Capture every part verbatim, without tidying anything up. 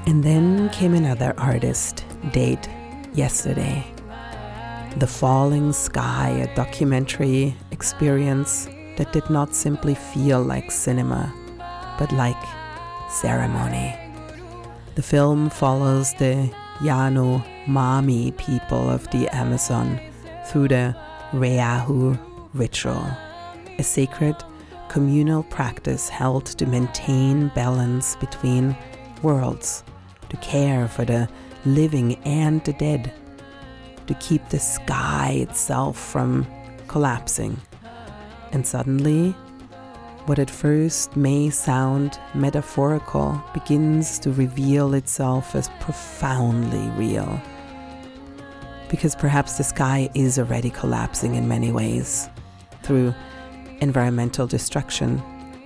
And then came another artist, Date Yesterday. The Falling Sky, a documentary experience that did not simply feel like cinema, but like ceremony. The film follows the Yanomami people of the Amazon through the Reahu ritual, a sacred communal practice held to maintain balance between worlds, to care for the living and the dead, to keep the sky itself from collapsing. And suddenly, what at first may sound metaphorical begins to reveal itself as profoundly real. Because perhaps the sky is already collapsing in many ways, through environmental destruction,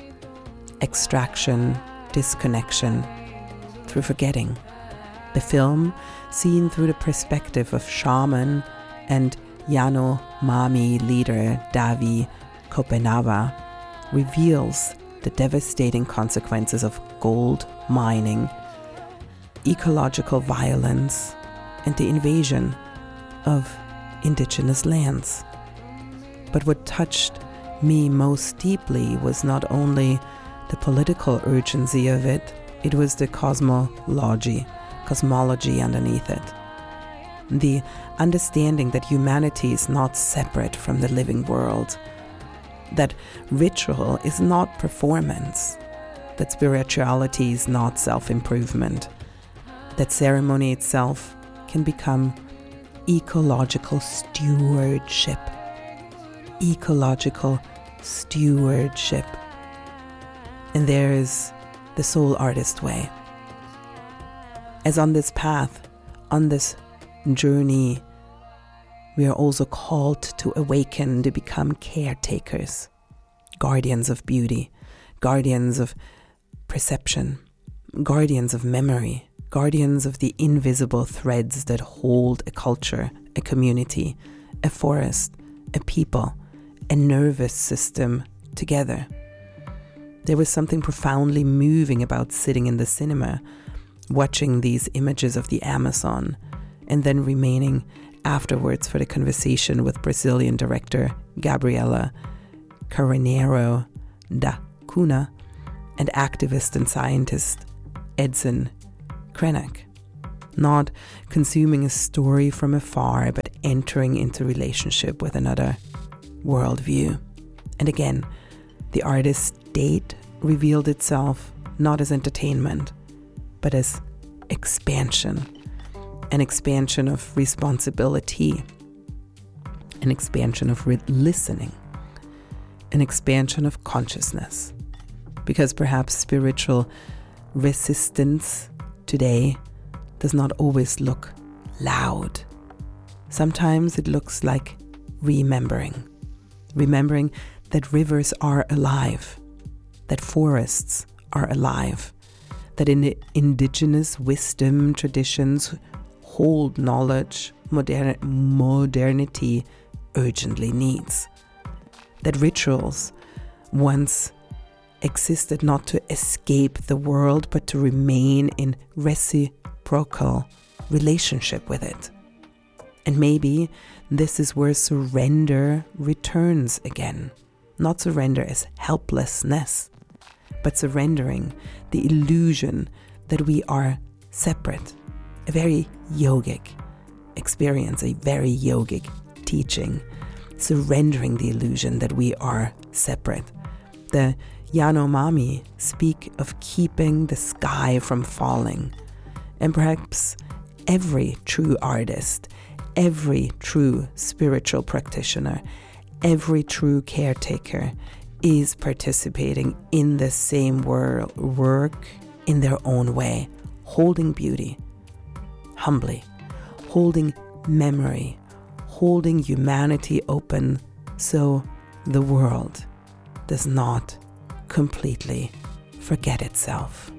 extraction, disconnection, through forgetting. The film, seen through the perspective of shaman and Yanomami leader Davi Kopenawa, reveals the devastating consequences of gold mining, ecological violence, and the invasion of indigenous lands. But what touched me most deeply was not only the political urgency of it, it was the cosmology, cosmology underneath it. The understanding that humanity is not separate from the living world, that ritual is not performance, that spirituality is not self-improvement, that ceremony itself can become ecological stewardship. Ecological stewardship. And there is the soul artist way. As on this path, on this journey, we are also called to awaken, to become caretakers, guardians of beauty, guardians of perception, guardians of memory, guardians of the invisible threads that hold a culture, a community, a forest, a people, a nervous system together. There was something profoundly moving about sitting in the cinema, watching these images of the Amazon, and then remaining afterwards for the conversation with Brazilian director Gabriela Carneiro da Cunha and activist and scientist Edson Krenak. Not consuming a story from afar, but entering into relationship with another worldview. And again, the artist's Date revealed itself not as entertainment, but as expansion. An expansion of responsibility, an expansion of re- listening, an expansion of consciousness. Because perhaps spiritual resistance today does not always look loud. Sometimes it looks like remembering. Remembering that rivers are alive, that forests are alive, that in indigenous wisdom traditions hold knowledge modern, modernity urgently needs. That rituals once existed not to escape the world, but to remain in reciprocal relationship with it. And maybe this is where surrender returns again. Not surrender as helplessness, but surrendering the illusion that we are separate. A very yogic experience, a very yogic teaching, surrendering the illusion that we are separate. The Yanomami speak of keeping the sky from falling. And perhaps every true artist, every true spiritual practitioner, every true caretaker is participating in the same wor- work in their own way, holding beauty, humbly, holding memory, holding humanity open so the world does not completely forget itself.